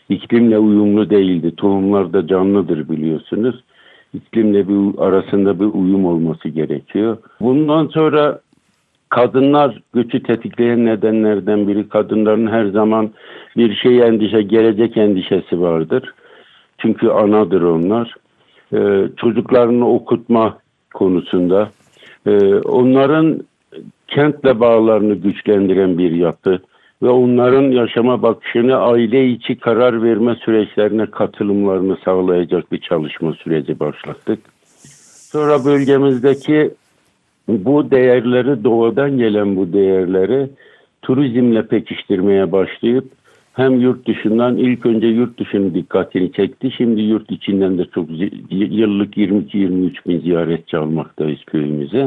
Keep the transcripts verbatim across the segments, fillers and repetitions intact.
iklimle uyumlu değildi. Tohumlar da canlıdır biliyorsunuz. İklimle bir arasında bir uyum olması gerekiyor. Bundan sonra kadınlar göçü tetikleyen nedenlerden biri. Kadınların her zaman bir şey endişe, gelecek endişesi vardır. Çünkü anadır onlar. Ee, çocuklarını okutma konusunda e, onların kentle bağlarını güçlendiren bir yapı ve onların yaşama bakışını, aile içi karar verme süreçlerine katılımlarını sağlayacak bir çalışma süreci başlattık. Sonra bölgemizdeki bu değerleri, doğadan gelen bu değerleri turizmle pekiştirmeye başlayıp hem yurt dışından, ilk önce yurt dışının dikkatini çekti. Şimdi yurt içinden de çok yıllık yirmi iki yirmi üç bin ziyaretçi almaktayız köyümüze.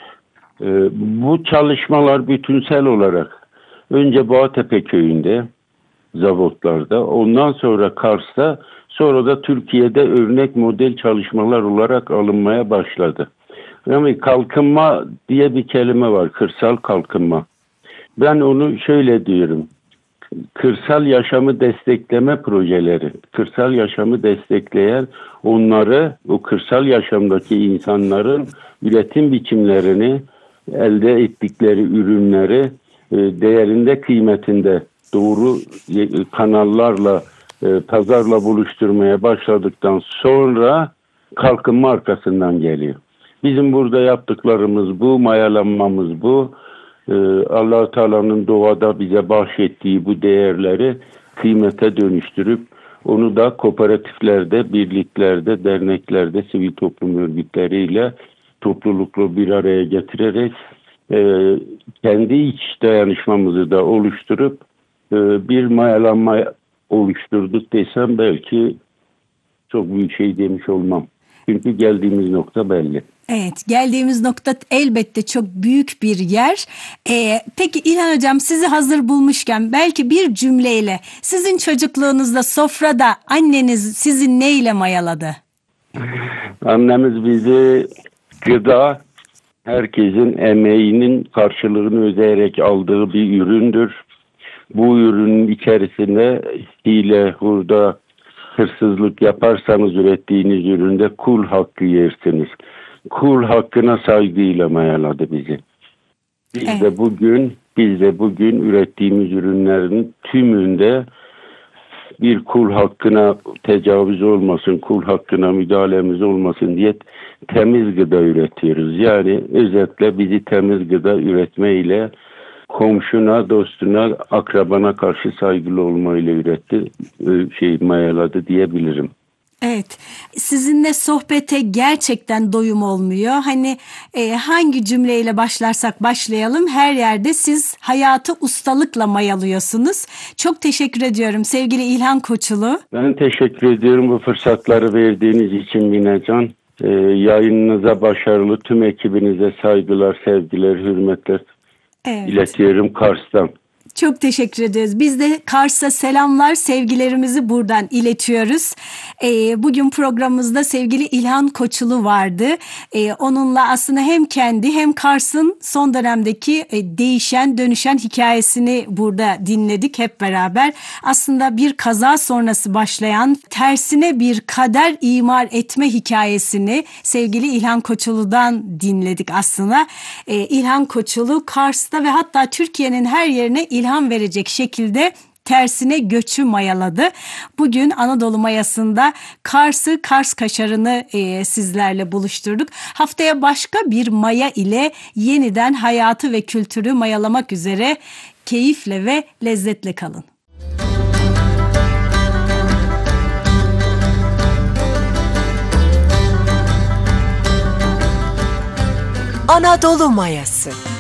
Ee, bu çalışmalar bütünsel olarak önce Boğatepe köyünde, Zavotlar'da, ondan sonra Kars'ta, sonra da Türkiye'de örnek model çalışmalar olarak alınmaya başladı. Yani kalkınma diye bir kelime var, kırsal kalkınma. Ben onu şöyle diyorum. Kırsal yaşamı destekleme projeleri, kırsal yaşamı destekleyen, onları, o kırsal yaşamdaki insanların üretim biçimlerini, elde ettikleri ürünleri e, değerinde, kıymetinde doğru kanallarla, e, pazarla buluşturmaya başladıktan sonra kalkınma arkasından geliyor. Bizim burada yaptıklarımız bu, mayalanmamız bu. Allah-u Teala'nın doğada bize bahşettiği bu değerleri kıymete dönüştürüp onu da kooperatiflerde, birliklerde, derneklerde, sivil toplum örgütleriyle toplulukla bir araya getirerek e, kendi iç dayanışmamızı da oluşturup e, bir mayalanma oluşturduk desem belki çok büyük şey demiş olmam. Çünkü geldiğimiz nokta belli. Evet, geldiğimiz nokta elbette çok büyük bir yer. Ee, peki İlhan Hocam, sizi hazır bulmuşken belki bir cümleyle sizin çocukluğunuzda sofrada anneniz sizi neyle mayaladı? Annemiz bizi gıda, herkesin emeğinin karşılığını ödeyerek aldığı bir üründür. Bu ürünün içerisinde hile, hurda, hırsızlık yaparsanız ürettiğiniz üründe kul hakkı yersiniz. Kul hakkına saygıyla mayaladı bizi. Biz evet. de bugün, biz de bugün ürettiğimiz ürünlerin tümünde bir kul hakkına tecavüz olmasın, kul hakkına müdahalemiz olmasın diye temiz gıda üretiyoruz. Yani özetle bizi temiz gıda üretmeyle komşuna, dostuna, akrabana karşı saygılı olmayla üretti, şey mayaladı diyebilirim. Evet, sizinle sohbete gerçekten doyum olmuyor. Hani e, hangi cümleyle başlarsak başlayalım, her yerde siz hayatı ustalıkla mayalıyorsunuz. Çok teşekkür ediyorum sevgili İlhan Koçulu. Ben teşekkür ediyorum bu fırsatları verdiğiniz için Minecan. E, yayınınıza başarılı, tüm ekibinize saygılar, sevgiler, hürmetler evet. iletiyorum Kars'tan. Çok teşekkür ederiz. Biz de Kars'a selamlar, sevgilerimizi buradan iletiyoruz. Ee, bugün programımızda sevgili İlhan Koçulu vardı. Ee, onunla aslında hem kendi hem Kars'ın son dönemdeki e, değişen, dönüşen hikayesini burada dinledik hep beraber. Aslında bir kaza sonrası başlayan tersine bir kader imar etme hikayesini sevgili İlhan Koçulu'dan dinledik aslında. Ee, İlhan Koçulu Kars'ta ve hatta Türkiye'nin her yerine ilham verecek şekilde tersine göçü mayaladı. Bugün Anadolu Mayası'nda Kars'ı, Kars kaşarını e, sizlerle buluşturduk. Haftaya başka bir maya ile yeniden hayatı ve kültürü mayalamak üzere keyifle ve lezzetle kalın. Anadolu Mayası.